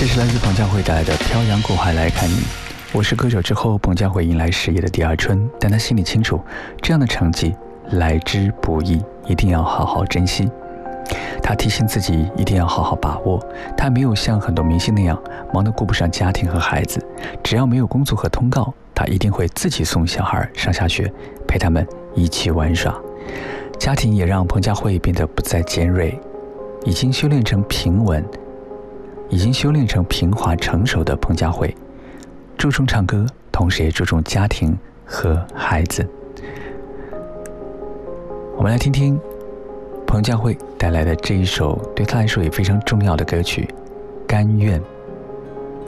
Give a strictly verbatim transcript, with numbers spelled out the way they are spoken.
这是来自彭佳慧带来的《漂洋过海来看你》。我是歌手之后，彭佳慧迎来事业的第二春，但她心里清楚，这样的成绩来之不易，一定要好好珍惜。她提醒自己一定要好好把握。她没有像很多明星那样忙得顾不上家庭和孩子，只要没有工作和通告，她一定会自己送小孩上下学，陪他们一起玩耍。家庭也让彭佳慧变得不再尖锐，已经修炼成平稳。已经修炼成平滑成熟的彭佳慧，注重唱歌，同时也注重家庭和孩子。我们来听听彭佳慧带来的这一首对她来说也非常重要的歌曲《甘愿》。